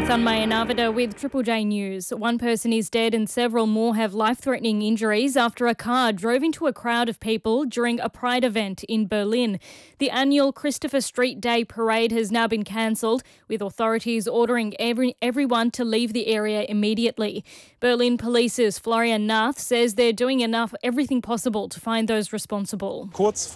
Thanmaya Navada with Triple J News. One person is dead and several more have life-threatening injuries after a car drove into a crowd of people during a Pride event in Berlin. The annual Christopher Street Day parade has now been cancelled, with authorities ordering everyone to leave the area immediately. Berlin Police's Florian Nath says they're doing everything possible to find those responsible.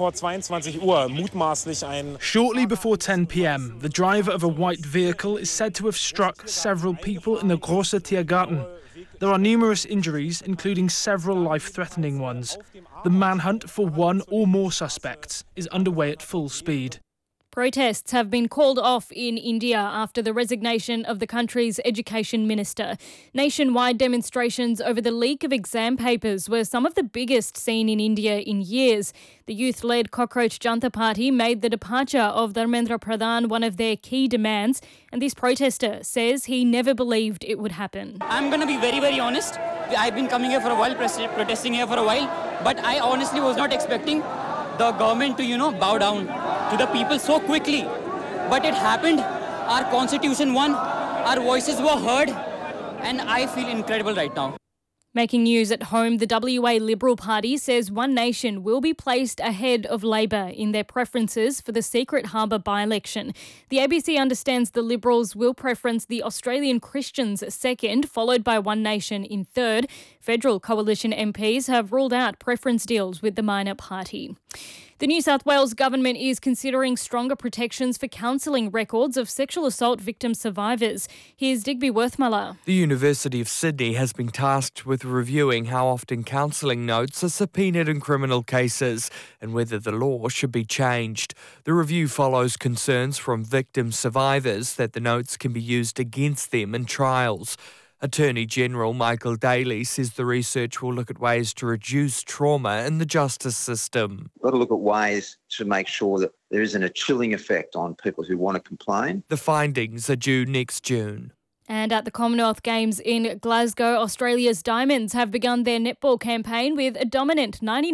Shortly before 10 p.m, the driver of a white vehicle is said to have struck several people in the Große Tiergarten. There are numerous injuries, including several life-threatening ones. The manhunt for one or more suspects is underway at full speed. Protests have been called off in India after the resignation of the country's education minister. Nationwide demonstrations over the leak of exam papers were some of the biggest seen in India in years. The youth-led Cockroach Janta Party made the departure of Dharmendra Pradhan one of their key demands, and this protester says he never believed it would happen. I'm going to be very, very honest. I've been coming here for a while, protesting here for a while, but I honestly was not expecting the government to, bow down to the people so quickly. But it happened. Our constitution won. Our voices were heard. And I feel incredible right now. Making news at home, the WA Liberal Party says One Nation will be placed ahead of Labor in their preferences for the Secret Harbour by-election. The ABC understands the Liberals will preference the Australian Christians second, followed by One Nation in third. Federal coalition MPs have ruled out preference deals with the minor party. The New South Wales government is considering stronger protections for counselling records of sexual assault victim survivors. Here's Digby Worthmuller. The University of Sydney has been tasked with reviewing how often counselling notes are subpoenaed in criminal cases and whether the law should be changed. The review follows concerns from victim survivors that the notes can be used against them in trials. Attorney General Michael Daly says the research will look at ways to reduce trauma in the justice system. We've got to look at ways to make sure that there isn't a chilling effect on people who want to complain. The findings are due next June. And at the Commonwealth Games in Glasgow, Australia's Diamonds have begun their netball campaign with a dominant 99